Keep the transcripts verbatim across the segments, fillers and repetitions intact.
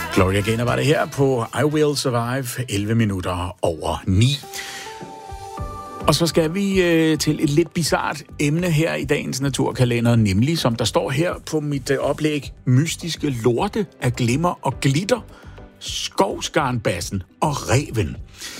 Gloria Gaynor var det her på I Will Survive, elleve minutter over ni. Og så skal vi øh, til et lidt bizart emne her i dagens naturkalender, nemlig, som der står her på mit øh, oplæg, mystiske lorte af glimmer og glitter, skovskarnbassen og reven.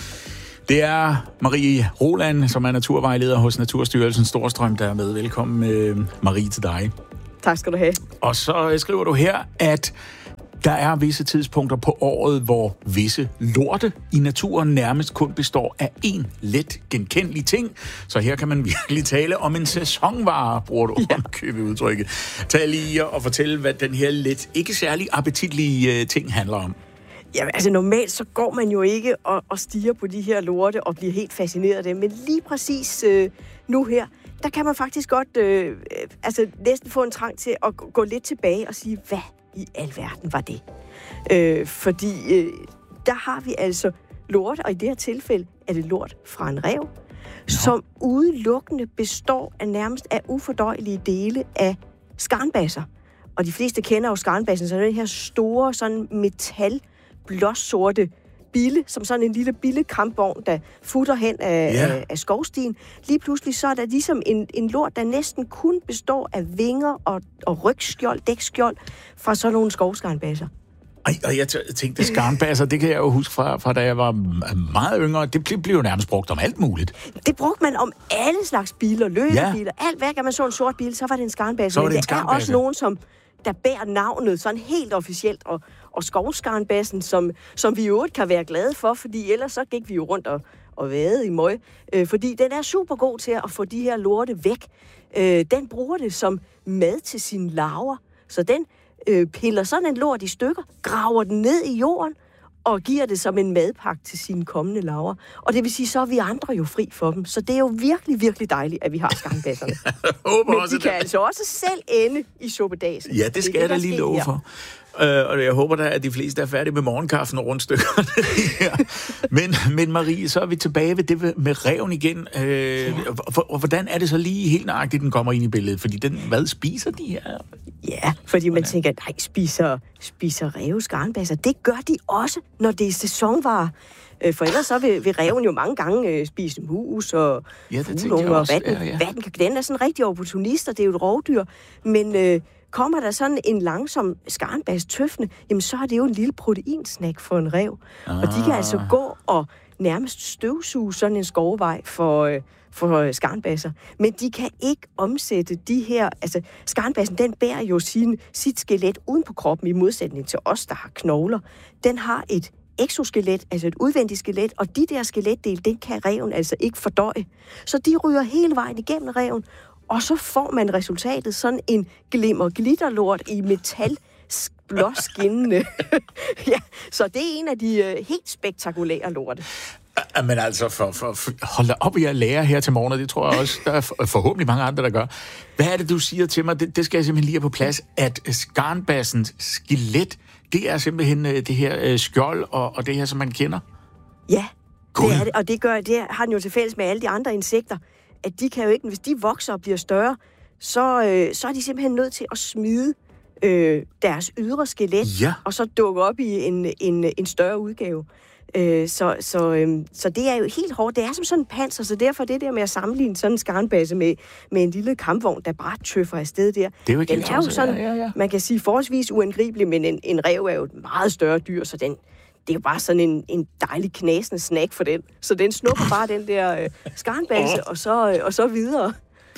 Det er Marie Roland, som er naturvejleder hos Naturstyrelsen Storstrøm, der er med. Velkommen, øh, Marie, til dig. Tak skal du have. Og så skriver du her, at der er visse tidspunkter på året, hvor visse lorte i naturen nærmest kun består af én let genkendelig ting. Så her kan man virkelig tale om en sæsonvare, bruger du ja. omkøbe udtrykket. Tag lige og fortælle, hvad den her let, ikke særlig appetitlige ting handler om. Jamen, altså normalt så går man jo ikke og, og stiger på de her lorte og bliver helt fascineret af dem. Men lige præcis øh, nu her, der kan man faktisk godt øh, altså næsten få en trang til at gå lidt tilbage og sige, hvad i alverden var det? Øh, fordi øh, der har vi altså lort, og i det her tilfælde er det lort fra en ræv, ja. som udelukkende består af nærmest af ufordøjelige dele af skarnbasser. Og de fleste kender jo skarnbassen, så er det den her store sådan metal blåsorte bille, som sådan en lille billekampvogn, der futter hen af, yeah. af, af skovstien. Lige pludselig så er der ligesom en, en lort, der næsten kun består af vinger og, og rygskjold, dækskjold fra sådan nogle skovskarnbasser. Ej, og jeg tænkte, skarnbasser, det kan jeg jo huske fra, fra da jeg var meget yngre. Det blev, blev jo nærmest brugt om alt muligt. Det brugte man om alle slags biler, løbebiler, ja. alt. Hver gang man så en sort bil, så var det en skarnbasse. Så var det en der er også nogen, som der bærer navnet sådan helt officielt, og, og skovskarnbassen, som, som vi jo kan være glade for, fordi ellers så gik vi jo rundt og, og vade i møg, øh, fordi den er super god til at få de her lorte væk. Øh, den bruger det som mad til sine larver, så den øh, piller sådan en lort i stykker, graver den ned i jorden, og giver det som en madpakke til sine kommende larver. Og det vil sige, så er vi andre jo fri for dem. Så det er jo virkelig, virkelig dejligt, at vi har skarnbasserne. Men de kan altså også selv ende i suppedasen. Ja, det skal det, jeg da lige love for. Uh, og jeg håber da, at de fleste er færdige med morgenkaffen og rundstykkerne her. Men, men Marie, så er vi tilbage ved det med ræven igen. Uh, ja. Og hvordan er det så lige helt nøjagtigt, den kommer ind i billedet? Fordi den, hvad spiser de her? Ja, fordi man hvordan? tænker, nej, spiser, spiser ræve skarnbasser. Det gør de også, når det er sæsonvarer. For ellers så vil, vil ræven jo mange gange øh, spise mus og ja, fugleunger og vatten. Ja, ja. Vatten, den er sådan en rigtig opportunist, og det er jo et rovdyr. Men øh, kommer der sådan en langsom skarnbas tøffende, jamen så er det jo en lille proteinsnack for en ræv. Ah. Og de kan altså gå og nærmest støvsuge sådan en skovvej for, øh, for skarnbasser. Men de kan ikke omsætte de her... Altså, skarnbassen, den bærer jo sin, sit skelet uden på kroppen, i modsætning til os, der har knogler. Den har et exoskelet, altså et udvendigt skelet, og de der skeletdele, den kan ræven altså ikke fordøje. Så de ryger hele vejen igennem ræven, og så får man resultatet sådan en glimmer-glitterlort i metal blåskinnende. Ja, så det er en af de uh, helt spektakulære lorte. Men altså, for, for, for, hold da op i at lære her til morgen, og det tror jeg også, der er forhåbentlig mange andre, der gør. Hvad er det, du siger til mig? Det, det skal jeg simpelthen lige have på plads, at skarnbassens skelet, det er simpelthen det her skjold og, og det her, som man kender? Ja, det er det, og det, gør, det har den jo til fælles med alle de andre insekter, at de kan jo ikke, hvis de vokser og bliver større, så, øh, så er de simpelthen nødt til at smide øh, deres ydre skelet, ja. og så dukke op i en, en, en større udgave. Øh, så, så, øh, så det er jo helt hårdt. Det er som sådan en panser, så derfor det der med at sammenligne sådan en skarnbasse med, med en lille kampvogn, der bare tøffer afsted der. Det er jo ikke den er jo sådan, ja, ja, ja. man kan sige, forholdsvis uangribelig, men en, en ræv er jo et meget større dyr, så den, det er jo bare sådan en, en dejlig knasende snack for den. Så den snupper bare den der øh, skarnbasse, og så, øh, og så videre.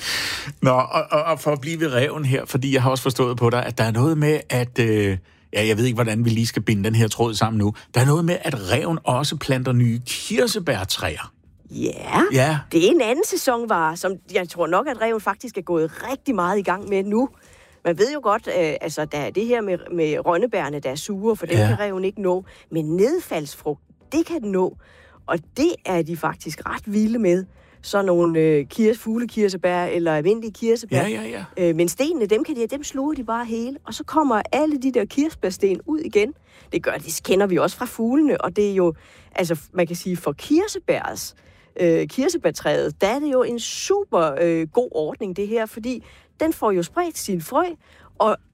Nå, og, og, og for at blive ved ræven her, fordi jeg har også forstået på dig, at der er noget med, at... Øh Ja, jeg ved ikke, hvordan vi lige skal binde den her tråd sammen nu. Der er noget med, at ræven også planter nye kirsebærtræer. Ja, ja, det er en anden sæsonvare, som jeg tror nok, at ræven faktisk er gået rigtig meget i gang med nu. Man ved jo godt, øh, altså der er det her med, med rønnebærne, der er sure, for dem ja. kan ræven ikke nå. Men nedfaldsfrugt, det kan den nå. Og det er de faktisk ret vilde med. Sådan nogle øh, kirs, fuglekirsebær eller almindelige kirsebær. Ja, ja, ja. Øh, men stenene, dem, kan de, dem sluger de bare hele. Og så kommer alle de der kirsebærsten ud igen. Det gør, det kender vi også fra fuglene. Og det er jo, altså man kan sige, for kirsebærs, øh, kirsebærtræet, der er det jo en super øh, god ordning, det her. Fordi den får jo spredt sin frø, og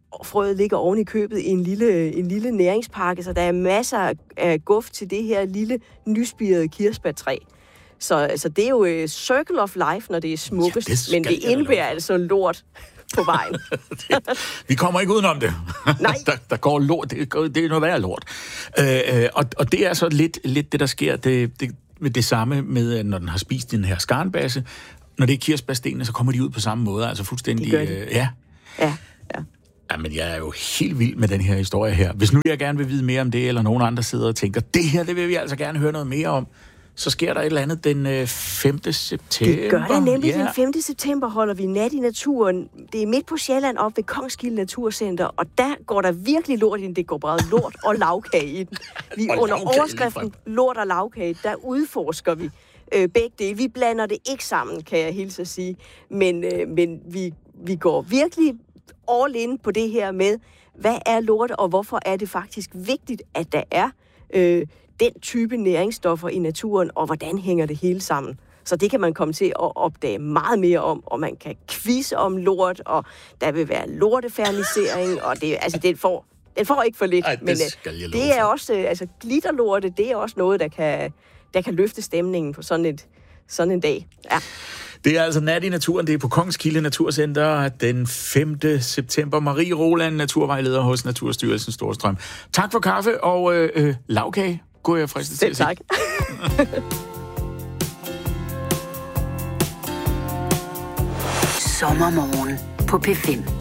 frøet ligger oven i købet i en lille, en lille næringspakke, så der er masser af guf til det her lille, nyspirede kirsebærtræ. Så, så det er jo uh, circle of life, når det er smukkest, ja, det men det indebærer altså lort på vejen. det, vi kommer ikke udenom det. Nej. der, der går lort, det, går, det er noget værre lort. Øh, og, og det er så lidt, lidt det, der sker, det, det, med det samme med, når den har spist den her skarnbasse. Når det er kirsebærstenene, så kommer de ud på samme måde, altså fuldstændig... De øh, ja. Ja, ja. Jamen, jeg er jo helt vild med den her historie her. Hvis nu jeg gerne vil vide mere om det, eller nogen andre sidder og tænker, det her, det vil vi altså gerne høre noget mere om, så sker der et eller andet den femte september. Det gør der nemlig. Ja. Den femte september holder vi nat i naturen. Det er midt på Sjælland op ved Kongskilde Naturcenter, og der går der virkelig lort ind. Det går bare lort og lavkage i den. Vi under overskriften lort og lavkage, der udforsker vi øh, begge dele. Vi blander det ikke sammen, kan jeg hilse at sige. Men, øh, men vi, vi går virkelig all in på det her med, hvad er lort, og hvorfor er det faktisk vigtigt, at der er øh, den type næringsstoffer i naturen, og hvordan hænger det hele sammen. Så det kan man komme til at opdage meget mere om, og man kan quizze om lort, og der vil være lortefernisering, og det, altså, det får, den får ikke for lidt. Ej, det men det er for. også, altså glitterlorte, det er også noget, der kan, der kan løfte stemningen på sådan, et, sådan en dag. Ja. Det er altså nat i naturen, det er på Kongskilde Naturcenter den femte september. Marie Roland, naturvejleder hos Naturstyrelsen Storstrøm. Tak for kaffe og øh, øh, lavkage. God jeg fristet til at sige. Tak. Sommermorgen på P fem.